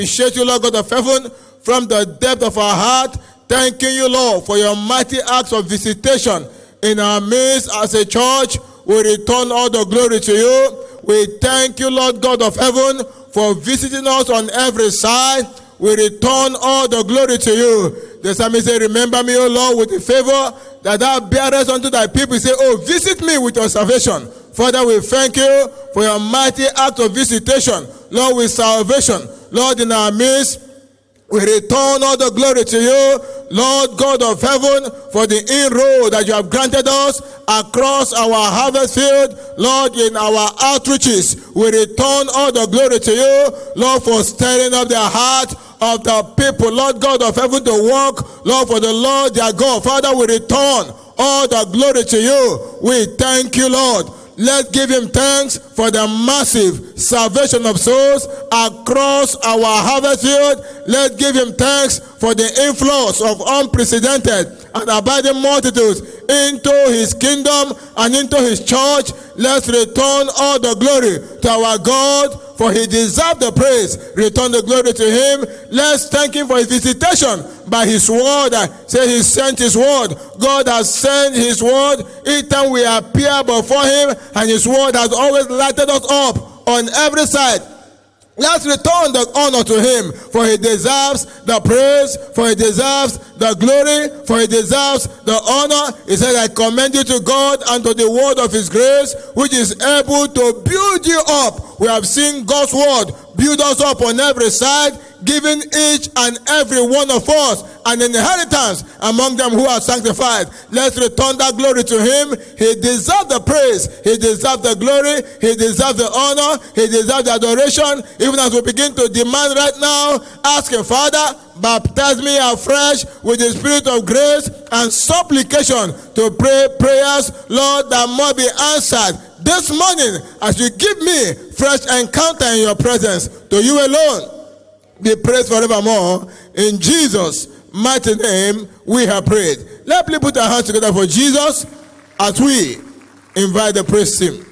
appreciate you, Lord God of heaven, from the depth of our heart. Thanking you, Lord, for your mighty acts of visitation in our midst as a church. We return all the glory to you. We thank you, Lord God of heaven, for visiting us on every side. We return all the glory to you. The psalmist said, remember me, O Lord, with the favor that thou bearest unto thy people. Say, oh, visit me with your salvation. Father, we thank you for your mighty act of visitation, Lord, with salvation. Lord, in our midst, we return all the glory to you, Lord God of heaven, for the inroad that you have granted us across our harvest field. Lord, in our outreaches, we return all the glory to you, Lord, for stirring up the heart of the people, Lord God of heaven, to walk, Lord, for the Lord their God. Father, we return all the glory to you. We thank you, Lord. Let's give him thanks for the massive salvation of souls across our harvest field. Let's give him thanks for the influx of unprecedented and abiding multitudes into his kingdom and into his church. Let's return all the glory to our God, for he deserves the praise. Return the glory to him. Let's thank him for his visitation by his word. Say he sent his word. God has sent his word each time we appear before him, and his word has always lighted us up on every side. Let's return the honor to him, for he deserves the praise, for he deserves the glory, for he deserves the honor. He said, I commend you to God and to the word of his grace, which is able to build you up. We have seen God's word build us up on every side, giving each and every one of us an inheritance among them who are sanctified. Let's return that glory to him. He deserves the praise. He deserves the glory. He deserves the honor. He deserves the adoration. Even as we begin to demand right now, asking, Father, baptize me afresh with the spirit of grace and supplication to pray prayers, Lord, that must be answered this morning as you give me fresh encounter in your presence. To you alone be praised forevermore. In Jesus' mighty name we have prayed. Let's put our hands together for Jesus as we invite the praise team.